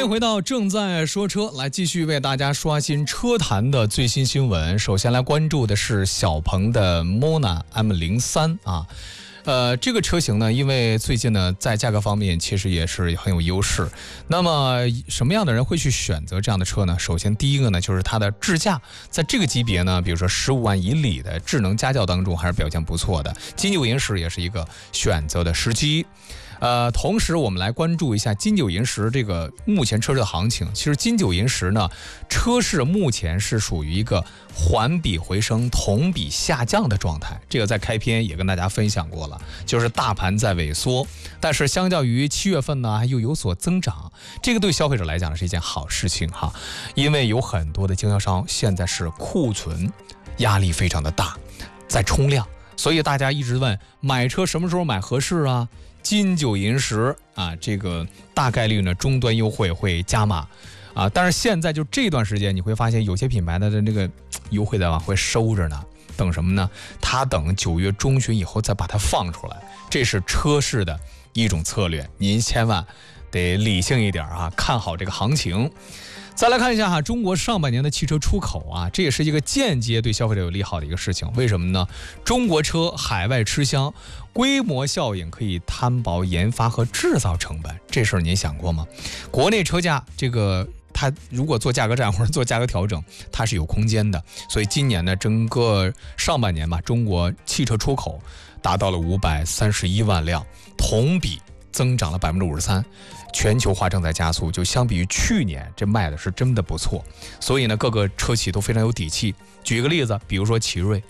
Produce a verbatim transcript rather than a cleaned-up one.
迎回到正在说车，来继续为大家刷新车坛的最新新闻。首先来关注的是小鹏的 Mona M 零三 啊。呃，这个车型呢，因为最近呢，在价格方面其实也是很有优势。那么什么样的人会去选择这样的车呢？首先第一个呢，就是它的智驾，在这个级别呢，比如说十五万以里的智能家轿当中，还是表现不错的。金九银十也是一个选择的时机。呃，同时我们来关注一下金九银十这个目前车市的行情。其实金九银十呢，车市目前是属于一个环比回升、同比下降的状态。这个在开篇也跟大家分享过了，就是大盘在萎缩，但是相较于七月份呢，又有所增长。这个对消费者来讲是一件好事情哈，因为有很多的经销商现在是库存压力非常的大，在冲量，所以大家一直问买车什么时候买合适啊？金九银十啊，这个大概率呢终端优惠会加码啊，但是现在就这段时间你会发现有些品牌的那个优惠在往会收着呢，等什么呢？他等九月中旬以后再把它放出来，这是车市的一种策略，您千万得理性一点啊，看好这个行情。再来看一下哈，中国上半年的汽车出口啊，这也是一个间接对消费者有利好的一个事情。为什么呢？中国车海外吃香，规模效应可以摊薄研发和制造成本，这事儿您想过吗？国内车价这个它如果做价格战或者做价格调整，它是有空间的。所以今年呢，整个上半年吧，中国汽车出口达到了五百三十一万辆，同比增长了百分之五十三。全球化正在加速，就相比于去年，这卖的是真的不错。所以呢，各个车企都非常有底气。举个例子，比如说奇瑞，